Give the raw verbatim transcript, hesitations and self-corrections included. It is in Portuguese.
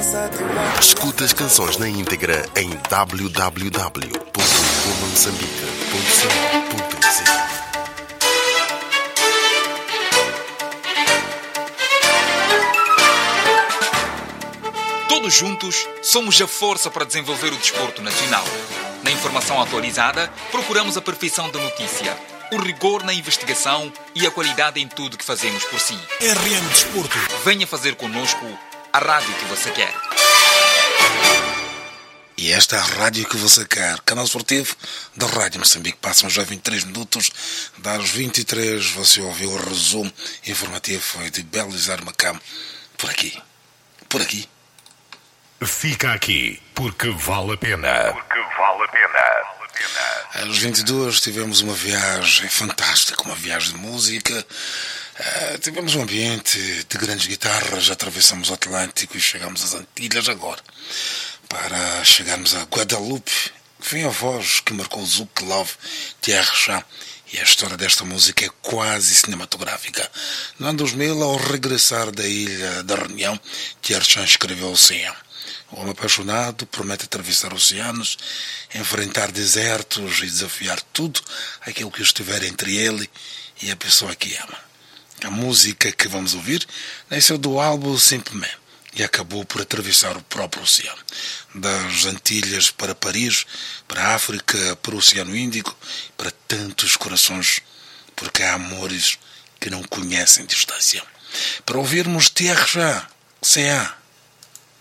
Escuta as canções na íntegra em w w w ponto moçambique ponto c ponto z. Todos juntos, somos a força para desenvolver o desporto nacional. Na informação atualizada, procuramos a perfeição da notícia, o rigor na investigação e a qualidade em tudo que fazemos por si. R M Desporto. Venha fazer conosco a rádio que você quer. E esta é a rádio que você quer. Canal esportivo da Rádio Moçambique. Passam já vinte e três minutos. Das vinte e três você ouviu o resumo informativo de Belizar Macam. Por aqui. Por aqui. Fica aqui, porque vale a pena. Porque vale a pena. Às vinte e duas tivemos uma viagem fantástica, uma viagem de música. Uh, tivemos um ambiente de grandes guitarras, atravessamos o Atlântico e chegamos às Antilhas agora. Para chegarmos a Guadalupe, que vem a voz que marcou o Zouk Love, Thierry Chan. E a história desta música é quase cinematográfica. No ano dois mil, ao regressar da ilha da Reunião, Thierry Chan escreveu o Oceano. O homem apaixonado promete atravessar oceanos, enfrentar desertos e desafiar tudo aquilo que estiver entre ele e a pessoa que ama. A música que vamos ouvir nasceu do álbum Simple Man e acabou por atravessar o próprio oceano. Das Antilhas para Paris, para a África, para o Oceano Índico, para tantos corações, porque há amores que não conhecem distância. Para ouvirmos Thierry Chan, C A